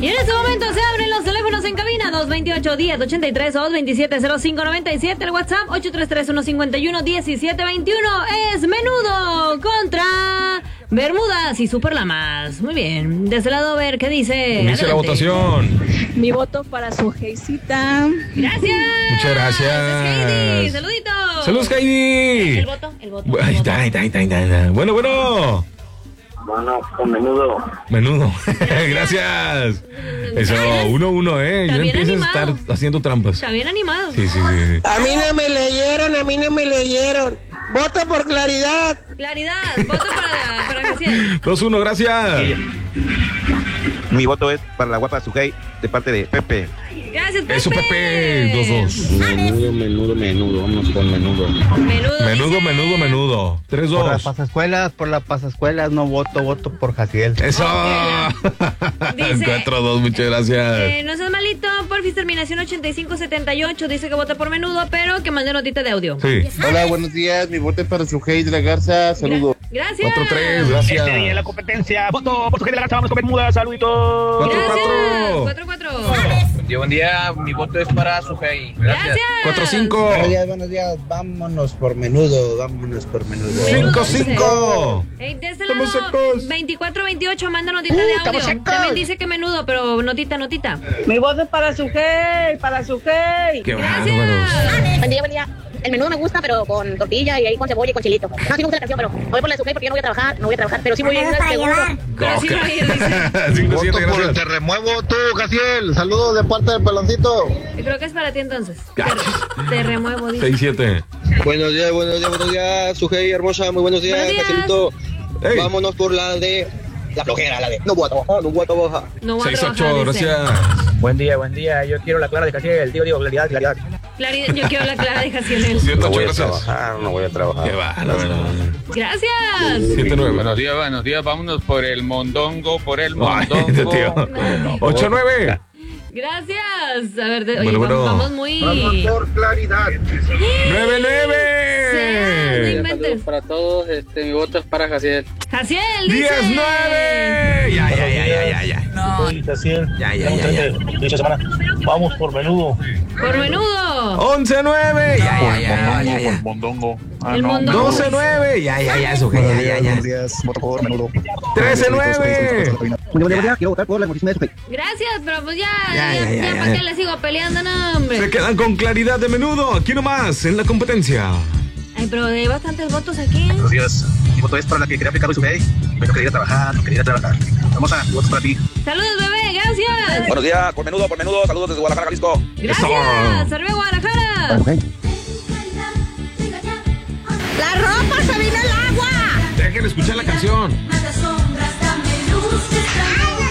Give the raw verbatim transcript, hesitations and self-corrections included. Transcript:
Y en este momento se abren los teléfonos en cabina: dos veintiocho, diez, ochenta y tres, dos veintisiete, cero cinco noventa y siete, el WhatsApp ocho tres tres, uno cinco uno, diecisiete veintiuno. Es Menudo contra Bermudas y Superlamas. Muy bien, de ese lado, a ver qué dice. Inicia la votación. Mi voto para su Heisita. Gracias. Muchas gracias. Heidi, saluditos. Saludos, Heidi. El voto, el voto. Ay, el voto. ay, ay, ay, ay. Bueno, bueno. Bueno, con Menudo. Menudo. Gracias. Eso, uno, uno, ¿eh? Está Ya bien empiezas a animado. estar haciendo trampas. Está bien animado. Sí, sí, sí. A mí no me leyeron, a mí no me leyeron. Voto por Claridad. Claridad, voto para, para Graciela. dos uno, gracias. Mi voto es para la guapa Sujei de parte de Pepe. Gracias, Pepe. Eso, Pepe. dos dos. Menudo, menudo, menudo. Vámonos con Menudo. Menudo, Menudo, dice. menudo, menudo. tres Por las dos. pasescuelas, por las pasescuelas, no voto, voto por Jaciel. Eso. Dice- cuatro dos, muchas gracias. Eh, no seas malito, porfis, terminación ochenta y cinco setenta y ocho. Dice que vota por Menudo, pero que mande notita de audio. Sí. Hola, buenos días. Mi voto es para Sujei de la Garza. Saludos. Gracias. cuatro tres, gracias. Este día en la competencia. Voto por Sujei de la Garza. Vamos con Bermuda. Saluditos. cuatro Gracias. cuatro. cuatro cuatro. Buen día, buen día. Mi voto es para Sujei. Gracias. cuatro cinco. Buenos días, buenos días. Vámonos por Menudo, vámonos por Menudo. cinco cinco. Ey, de este Estamos lado, secos. veinticuatro veintiocho, manda notita de audio. También dice que Menudo, pero notita, notita. Mi voto es para su Hey, para su Hey. Qué bárbaros. Gracias. Buen día, buen día. El menudo me gusta, pero con tortilla y ahí con cebolla y con chilito. No, sí me gusta la canción, pero voy por la azúcar porque yo no voy a trabajar, no voy a trabajar, pero sí voy a ir al seguro. Pero sí va a ir, dice. cinco siete, gracias. Te remuevo tú, Jaciel. Saludos de parte del peloncito. Yo creo que es para ti entonces. Te, te remuevo, dice. seis siete. Buenos días, buenos días, buenos días, Sujei hermosa, muy buenos días, Buenos días. Jacielito. Ey. Vámonos por la de la flojera, la de no voy a trabajar, no voy a trabajar. No voy a seis trabajar, ocho, dice. gracias. Buen día, buen día. Yo quiero la clara de Jaciel. Digo, digo, claridad, claridad. Claridad, yo quiero la clara de Jaciel. siete ocho, voy a gracias. trabajar, no voy a trabajar. Qué bárbaro. Gracias. siete nueve. Buenos días, buenos días. Vámonos por el mondongo, por el Ay, este tío. mondongo. ocho nueve. Gracias. A ver, de- oye, Bueno, vamos, bueno. vamos muy... por Claridad. nueve Seas, no nueve. inventes. Para todos, este, mi voto es para Jaciel. Jaciel, dice. diez nueve. Ya, ya, ya, ya, ya, ya. Jaciel, Ya, ya, ya, ya. dicha semana. Vamos por Menudo. Por Menudo. once nueve. Ya, ya, ya, ya, ya. Mondongo. El mondongo. doce nueve. Ya, ya, ya, eso, ya, ya, ya. días, voto por Menudo. trece nueve. Buen día, quiero votar por la noticia de Sujei. Gracias, pero pues ya, Ya, ya, ya, ya, ya, ya, ¿para ya. qué le sigo peleando? No, hombre. Se quedan con Claridad de Menudo. Aquí nomás, en la competencia. Ay, pero hay bastantes votos aquí. Buenos días. Mi voto es para la que quería aplicar hoy Sujei. No quería ir a trabajar, no quería ir a trabajar. Vamos a, mi voto es para ti. Saludos, bebé, gracias. Buenos días, por menudo, por menudo. Saludos desde Guadalajara, Jalisco. Gracias. Arriba, Guadalajara. La ropa se vino al agua. Dejen escuchar la canción. Ay,